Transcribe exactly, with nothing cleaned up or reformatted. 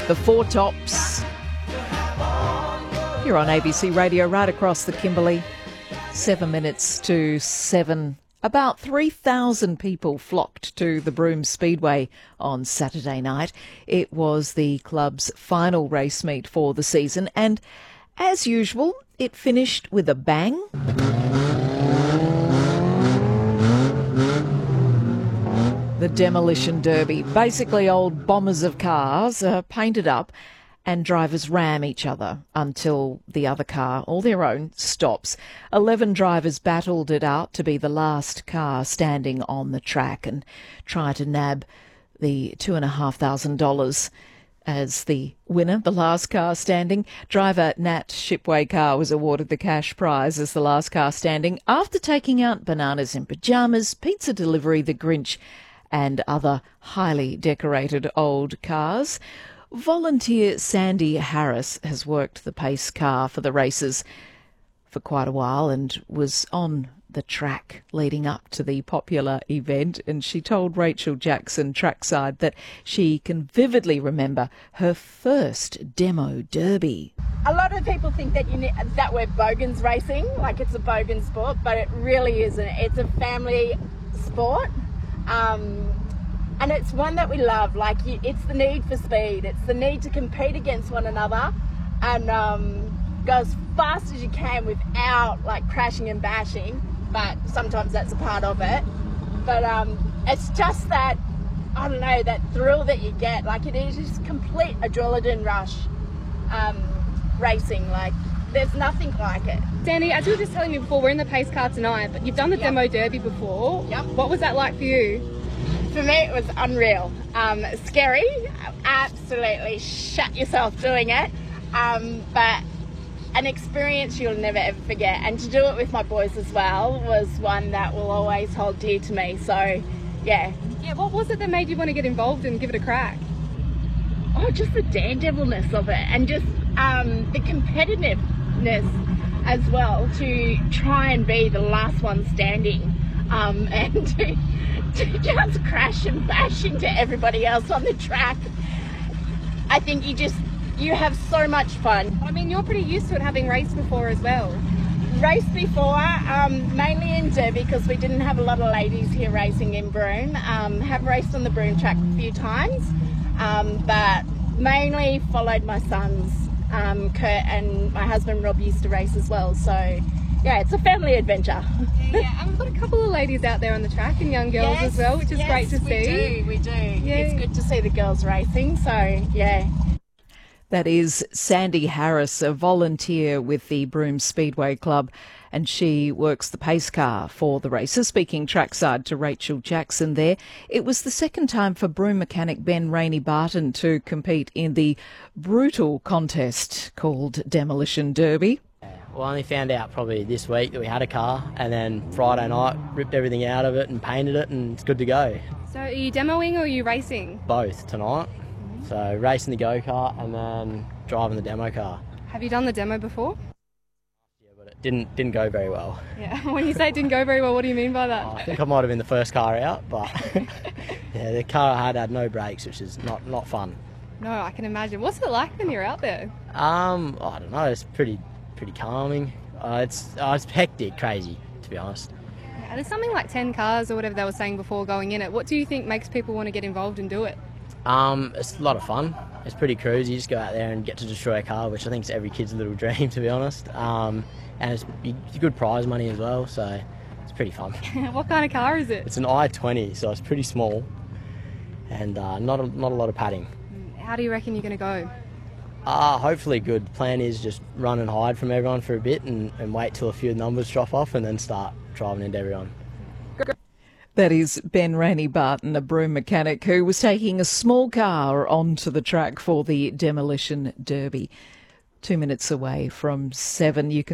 The Four Tops. You're on A B C Radio right across the Kimberley. Seven minutes to seven. About three thousand people flocked to the Broome Speedway on Saturday night. It was the club's final race meet for the season, and as usual, it finished with a bang. The Demolition Derby. Basically, old bombers of cars are painted up and drivers ram each other until the other car, or their own, stops. Eleven drivers battled it out to be the last car standing on the track and try to nab the two and a half thousand dollars as the winner, the last car standing. Driver Nat Shipway-Carr was awarded the cash prize as the last car standing after taking out Bananas in Pyjamas, Pizza Delivery, The Grinch, and other highly decorated old cars. Volunteer Sandy Harris has worked the pace car for the races for quite a while and was on the track leading up to the popular event, and she told Rachel Jackson Trackside that she can vividly remember her first demo derby. A lot of people think that you need, that we're bogans racing, like it's a bogan sport, but it really isn't. It's a family sport. Um, And it's one that we love. Like, it's the need for speed. It's the need to compete against one another and um, go as fast as you can without, like, crashing and bashing. But sometimes that's a part of it. But um, it's just that, I don't know, that thrill that you get. Like, it is just complete adrenaline rush um, racing. Like, there's nothing like it. Sandy, as you were just telling me before, we're in the pace car tonight, but you've done the Yep. demo derby before. Yep. What was that like for you? For me, it was unreal. Um, scary, absolutely shut yourself doing it, um, but an experience you'll never ever forget. And to do it with my boys as well was one that will always hold dear to me. So, yeah. Yeah, what was it that made you want to get involved and give it a crack? Oh, just the daredevilness of it, and just um, the competitiveness as well, to try and be the last one standing, um, and to to just crash and bash into everybody else on the track. I think you just, you have so much fun. I mean, you're pretty used to it, having raced before as well. Raced before, um, mainly in Derby, because we didn't have a lot of ladies here racing in Broome. Um, have raced on the Broome track a few times, um, but mainly followed my sons. Um, Kurt and my husband Rob used to race as well, so yeah, it's a family adventure. Yeah, and we've got a couple of ladies out there on the track and young girls yes, as well, which is yes, great to we see. do, we do. Yeah. It's good to see the girls racing, so yeah. That is Sandy Harris, a volunteer with the Broome Speedway Club, and she works the pace car for the races. Speaking trackside to Rachel Jackson there. It was the second time for Broome mechanic Ben Rainey Barton to compete in the brutal contest called Demolition Derby. Well, I only found out probably this week that we had a car, and then Friday night ripped everything out of it and painted it, and it's good to go. So are you demoing or are you racing? Both tonight. So racing the go-kart and then driving the demo car. Have you done the demo before? Yeah, but it didn't didn't go very well. Yeah, when you say it didn't go very well, what do you mean by that? I think I might have been the first car out, but yeah, the car I had had no brakes, which is not, not fun. No, I can imagine. What's it like when you're out there? Um, I don't know, it's pretty pretty calming. Uh, it's, uh, it's hectic, crazy, to be honest. Yeah, there's something like ten cars or whatever they were saying before going in it. What do you think makes people want to get involved and do it? Um, it's a lot of fun. It's pretty cruisy. You just go out there and get to destroy a car, which I think is every kid's little dream, to be honest. Um, and it's, it's good prize money as well, so it's pretty fun. What kind of car is it? It's an I twenty, so it's pretty small, and uh, not a, not a lot of padding. How do you reckon you're going to go? Uh, hopefully good. Plan is just run and hide from everyone for a bit and, and wait till a few numbers drop off and then start driving into everyone. That is Ben Rainey Barton, a Broome mechanic who was taking a small car onto the track for the Demolition Derby. Two minutes away from seven. You can